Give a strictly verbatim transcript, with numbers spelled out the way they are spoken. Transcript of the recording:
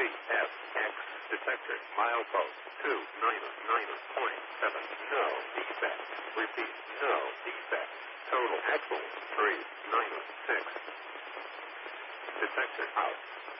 F, X, detector, milepost, two, nine, nine point seven, no defect. Repeat, no defect. Total axle, three, nine, six. Detector out.